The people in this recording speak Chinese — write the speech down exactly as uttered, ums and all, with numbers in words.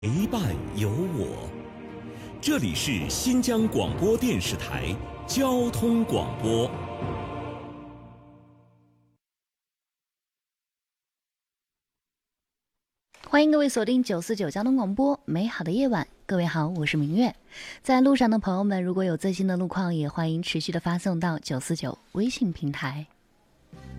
陪伴有我。这里是新疆广播电视台交通广播。 欢迎各位锁定九四九交通广播，美好的夜晚，各位好，我是明月。在路上的朋友们，如果有最新的路况，也欢迎持续的发送到九四九微信平台。